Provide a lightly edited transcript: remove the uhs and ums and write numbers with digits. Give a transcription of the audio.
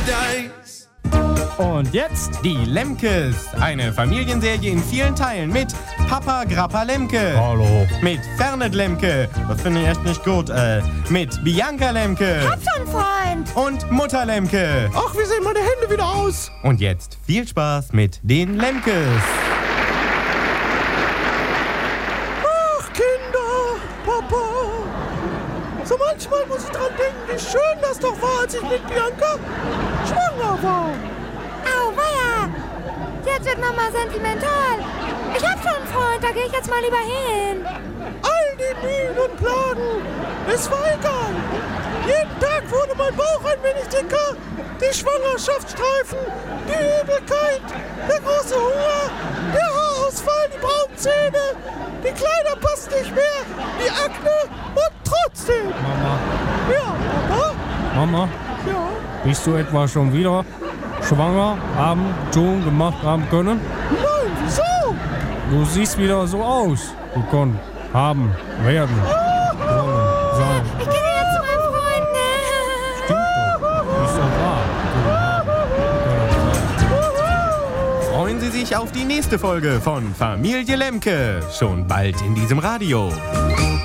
Paradise. Und jetzt die Lemkes. Eine Familienserie in vielen Teilen mit Papa Grappa Lemke. Hallo. Mit Fernet Lemke. Das finde ich echt nicht gut. Mit Bianca Lemke. Hab schon einen Freund. Und Mutter Lemke. Ach, wie sehen meine Hände wieder aus? Und jetzt viel Spaß mit den Lemkes. Ach, Kinder, Papa. So manchmal muss ich dran denken, wie schön das doch war, als ich mit Bianca schwanger war. Auweia. Jetzt wird Mama sentimental. Ich hab schon einen Freund, da gehe ich jetzt mal lieber hin. All die Mühen und Plagen, es war egal. Jeden Tag wurde mein Bauch ein wenig dicker, die Schwangerschaftsstreifen, die Übelkeit, der große Hunger, der Haarausfall, die braunen Zähne, die Kleider passen nicht mehr, die Akne und trotzdem. Mama, Ja, Papa? Mama, Ja. bist du etwa schon wieder schwanger haben, tun, gemacht haben können? Nein, wieso? Du siehst wieder so aus. Du können, haben, werden, wollen, sein. Ich gehe jetzt zu meinem Freund. Stimmt doch. Ist doch wahr. Können, sein. Freuen Sie sich auf die nächste Folge von Familie Lemke. Schon bald in diesem Radio.